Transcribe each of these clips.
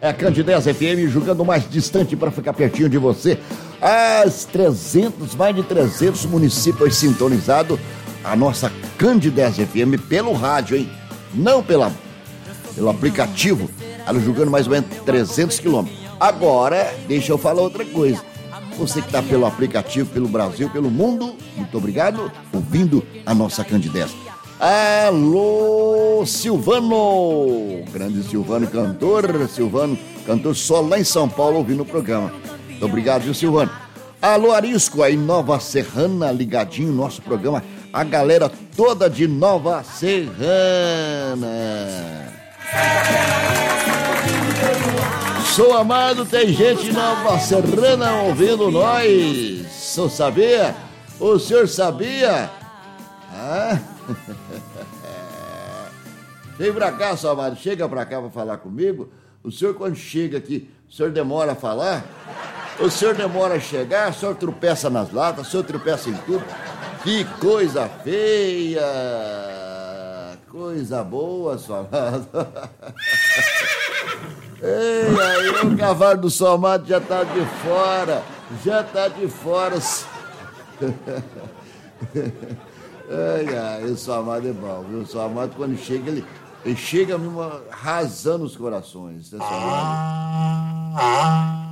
É a Candidez FM, julgando mais distante para ficar pertinho de você. Mais de 300 municípios sintonizados. A nossa Candidez FM pelo rádio, hein? Não pelo aplicativo. Ela julgando mais ou menos 300 quilômetros. Agora, deixa eu falar outra coisa. Você que está pelo aplicativo, pelo Brasil, pelo mundo, muito obrigado, ouvindo a nossa Candidez. Alô, Silvano, grande Silvano, cantor só lá em São Paulo ouvindo o programa. Muito obrigado, viu, Silvano? Alô, Arisco, aí Nova Serrana, ligadinho no nosso programa. A galera toda de Nova Serrana. Sou amado, tem gente de Nova Serrana ouvindo nós. Só sabia? O senhor sabia? Vem pra cá, seu amado, chega pra cá pra falar comigo. O senhor, quando chega aqui, o senhor demora a falar? O senhor demora a chegar, o senhor tropeça nas latas, o senhor tropeça em tudo. Que coisa feia! Coisa boa, seu amado. Ei, aí o cavalo do seu amado já tá de fora. Ai, o seu amado é bom, viu? O seu amado, quando chega, ele chega mesmo arrasando os corações. Né, seu amado?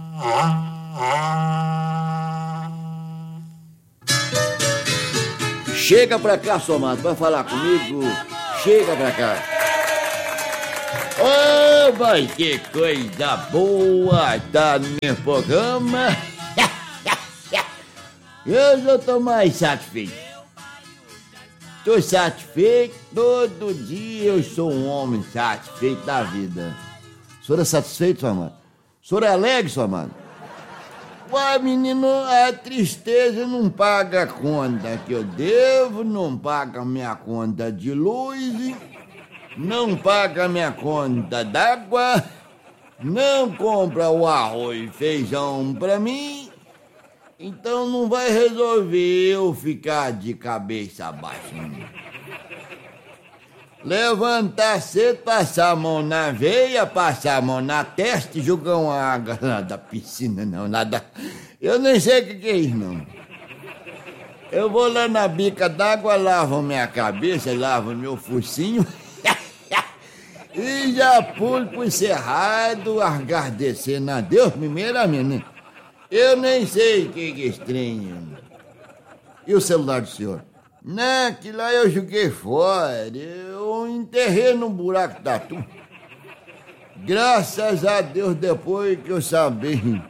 Chega pra cá, seu amado, vai falar comigo. Chega pra cá. Oh, mas que coisa boa, tá no meu programa. Eu já tô mais satisfeito. Tô satisfeito, todo dia eu sou um homem satisfeito da vida. O senhor é satisfeito, seu amado? O senhor é alegre, seu amado? Uai, menino, a tristeza não paga a conta que eu devo, não paga minha conta de luz, não paga minha conta d'água, não compra o arroz e feijão pra mim. Então não vai resolver eu ficar de cabeça baixa. Levantar cedo, passar a mão na veia, passar a mão na testa e jogar uma água lá da piscina, não, nada. Eu nem sei o que é isso, não. Eu vou lá na bica d'água, lavo minha cabeça, lavo meu focinho e já pulo pro cerrado, agradecendo a Deus primeiramente. Eu nem sei o que é estranho. E o celular do senhor? Não, que lá eu joguei fora. Eu enterrei num buraco da tua. Graças a Deus, depois que eu sambei.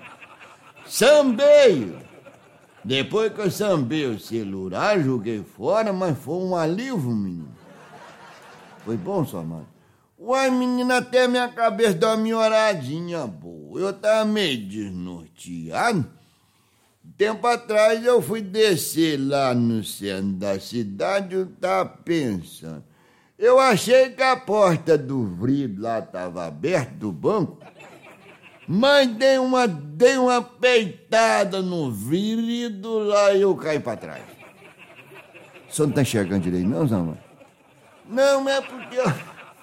Depois que eu sambei o celular, joguei fora, mas foi um alívio, menino. Foi bom, sua mãe? Uai, menina, até minha cabeça deu uma melhoradinha boa. Eu tava meio desnorteado. Tempo atrás eu fui descer lá no centro da cidade, eu tava pensando. Eu achei que a porta do vidro lá tava aberta, do banco, mas dei uma peitada no vidro lá e eu caí pra trás. O senhor não tá enxergando direito não, Zama? Não, é porque eu...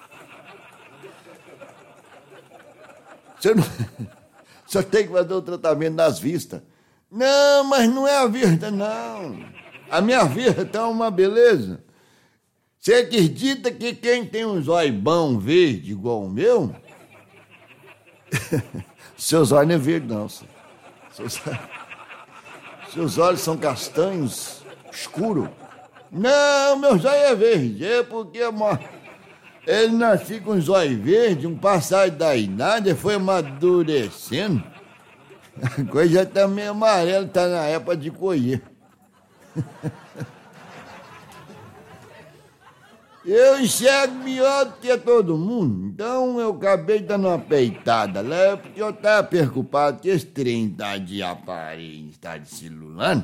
O senhor tem que fazer o tratamento nas vistas. Não, mas não é a vista, não. A minha vista é uma beleza. Você acredita que quem tem um zóibão verde igual o meu? Seus olhos não é verde, não. Seus olhos são castanhos, escuros. Não, meu zóio é verde. É porque ele nasceu com os olhos verdes, um passagem da idade, foi amadurecendo. A coisa já tá meio amarela, tá na época de colher. Eu enxergo melhor do que todo mundo, então eu acabei dando uma peitada lá, porque eu tava preocupado que esse trem tá de aparelho, tá de celular.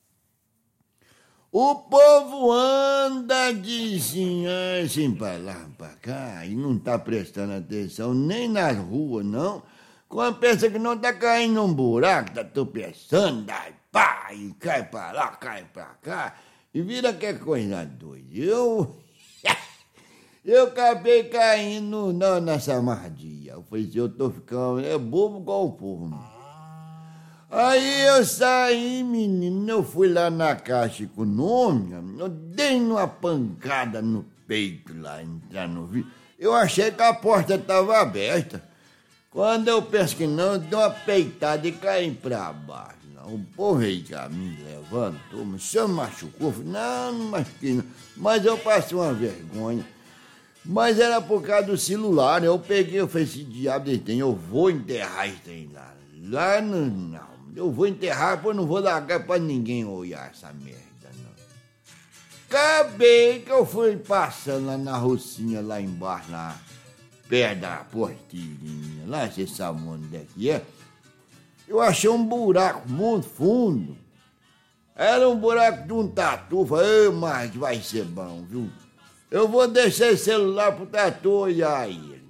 O povo anda de assim pra lá, pra cá, e não tá prestando atenção nem nas ruas, não. Quando pensa que não tá caindo num buraco, tá tropeçando, daí pá, e cai pra lá, cai pra cá, e vira que coisa doida. Eu acabei caindo nessa armadilha. Eu falei assim, eu tô ficando bobo igual o povo, mano. Aí eu saí, menino, eu fui lá na Caixa Econômica, eu dei uma pancada no peito lá, entrar no vidro. Eu achei que a porta estava aberta. Quando eu penso que não, eu dei uma peitada e caí pra baixo. O povo veio cá, me levantou, me machucou. Eu falei, não machuquei não. Mas eu passei uma vergonha. Mas era por causa do celular, né? Eu peguei, eu falei, esse diabo desse trem, eu vou enterrar esse trem lá. Lá não, eu vou enterrar, depois não vou largar pra ninguém olhar essa merda, não. Acabei que eu fui passando lá na rocinha, lá embaixo, lá, perto da porteirinha, lá, você sabe onde é que é. Eu achei um buraco muito fundo. Era um buraco de um tatu. Falei, mas vai ser bom, viu? Eu vou deixar esse celular pro tatu olhar ele.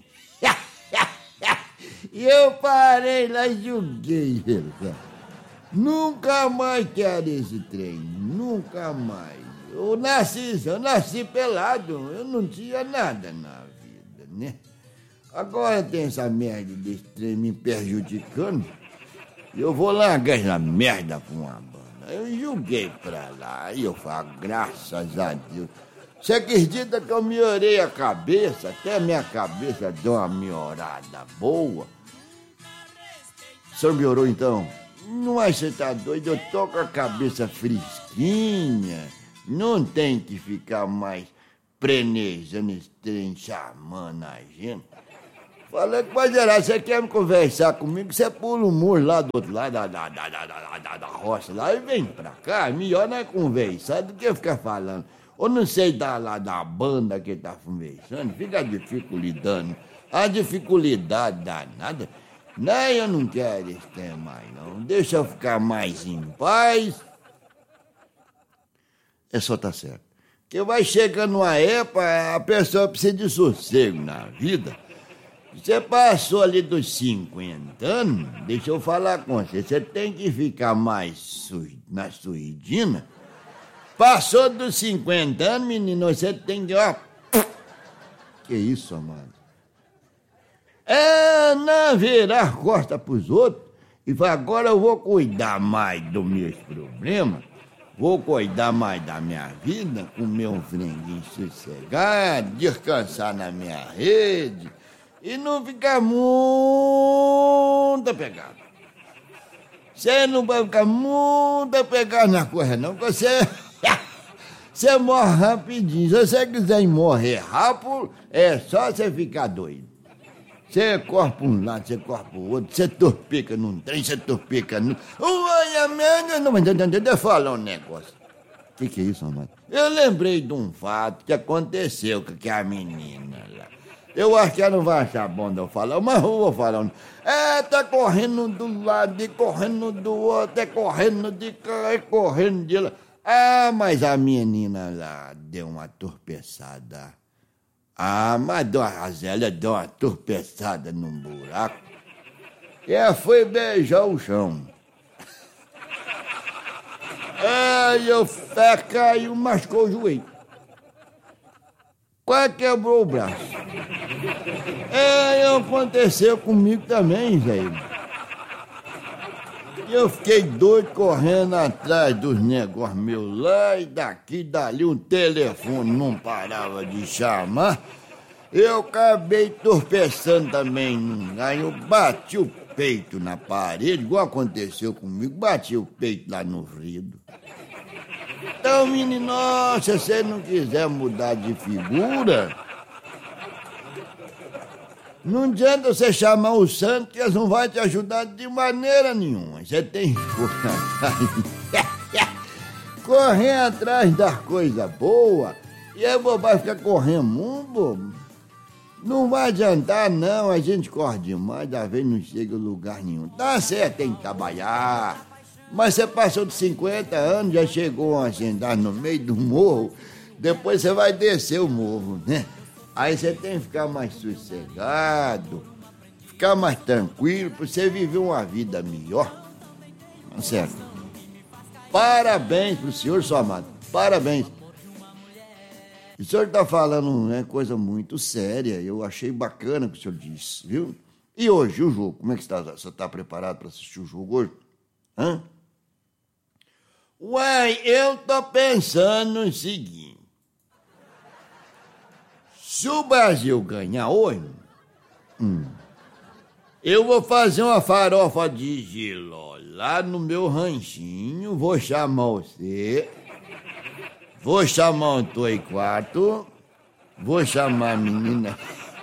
E eu parei lá e joguei ele. Nunca mais quero esse trem. Nunca mais. Eu nasci pelado. Eu não tinha nada na vida, né? Agora tem essa merda desse trem me prejudicando. Eu vou largar essa merda com uma banda. Eu joguei pra lá e eu falo, graças a Deus. Você acredita que eu melhorei a cabeça? Até minha cabeça deu uma melhorada boa. O senhor melhorou então? Não é, você tá doido? Eu tô com a cabeça fresquinha. Não tem que ficar mais prenejando esse trem, chamando a gente. Falei que pode gerar, você quer me conversar comigo, você pula o muro lá do outro lado da roça lá e vem pra cá. Melhor não é conversar do que ficar falando. Ou não sei lá da banda que tá conversando, fica dificultando. A dificuldade danada. Nem eu não quero esse tema mais não. Deixa eu ficar mais em paz. É só tá certo. Porque vai chegando uma época, a pessoa precisa de sossego na vida. Você passou ali dos 50 anos, deixa eu falar com você, você tem que ficar mais na suidina. Passou dos 50 anos, menino, você tem que, ó... Que isso, amado? Não virar costa pros outros e falar, agora eu vou cuidar mais dos meus problemas, vou cuidar mais da minha vida, comer um franguinho sossegado, descansar na minha rede... E não ficar muito apegado. Você não vai ficar muito apegado na coisa, não, porque você morre rapidinho. Se você quiser morrer rápido, é só você ficar doido. Você corre para um lado, você corre para o outro, você torpica num trem, você torpica num... Olha, merda, não, mas deixa eu falar um negócio. O que é isso, amado? Eu lembrei de um fato que aconteceu com a menina lá. Eu acho que ela não vai achar bom de eu falar, mas eu vou falar. Tá correndo do lado e correndo do outro, correndo de cá e correndo de lá. Mas a menina lá deu uma torpeçada. Mas a Zélia deu uma torpeçada num buraco. E ela foi beijar o chão. Eu caiu, machucou o joelho. Quase quebrou o braço. Aconteceu comigo também, velho. Eu fiquei doido correndo atrás dos negócios meus lá e daqui, dali, um telefone não parava de chamar. Eu acabei tropeçando também. Aí eu bati o peito na parede, igual aconteceu comigo, bati o peito lá no vidro. Então, menino, se você não quiser mudar de figura, não adianta você chamar o santo, que eles não vão te ajudar de maneira nenhuma. Você tem que correr atrás das coisas boas. E aí vai ficar correndo muito, bobo. Não vai adiantar, não. A gente corre demais, às vezes não chega a lugar nenhum. Tá certo, tem que trabalhar. Mas você passou de 50 anos, já chegou a andar no meio do morro, depois você vai descer o morro, né? Aí você tem que ficar mais sossegado, ficar mais tranquilo, para você viver uma vida melhor. Tá certo? Parabéns pro senhor, seu amado. Parabéns. O senhor está falando, né, coisa muito séria. Eu achei bacana o que o senhor disse, viu? E hoje, o jogo? Como é que está? Você está preparado para assistir o jogo hoje? Hã? Uai, eu tô pensando no seguinte. Se o Brasil ganhar hoje, eu vou fazer uma farofa de giló lá no meu ranchinho, vou chamar você, vou chamar o Torquato, vou chamar a menina...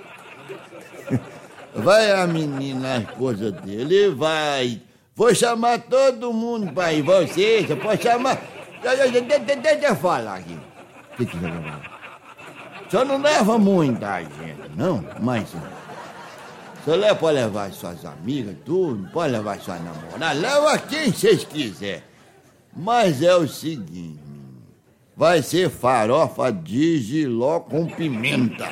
Vai a menina, a esposa dele, vai... Vou chamar todo mundo pra ir. Você pode chamar... Deixa eu falar aqui. O que você vai falar? Só não leva muita gente, não? Mas... Você pode levar suas amigas, tudo, pode levar sua namorada, leva quem vocês quiserem. Mas é o seguinte, vai ser farofa de jiló com pimenta.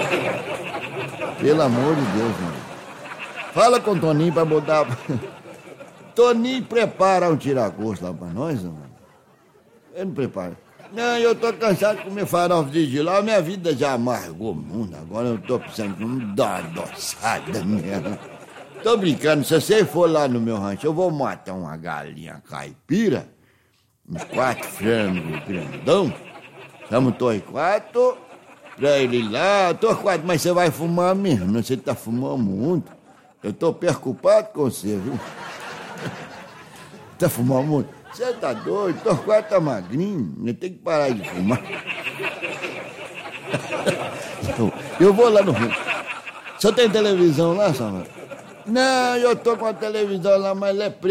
Pelo amor de Deus, mano. Fala com o Toninho pra botar... Toninho prepara um tiragosto lá pra nós, mano. Ele não prepara. Não, eu tô cansado de comer farofa de jiló, minha vida já amargou muito. Agora eu tô precisando de dar uma adoçada mesmo. Tô brincando, se você for lá no meu rancho, eu vou matar uma galinha caipira, uns 4 frangos grandão, chama o Torquato, pra ele ir lá. Torquato, mas você vai fumar mesmo, você tá fumando muito. Eu tô preocupado com você, viu? Tá fumando muito? Você tá doido? Torquato tá magrinho, ele tem que parar de fumar. Eu vou lá no rancho. Só tem televisão lá, Samuel? Não, eu tô com a televisão lá, mas ela é preta.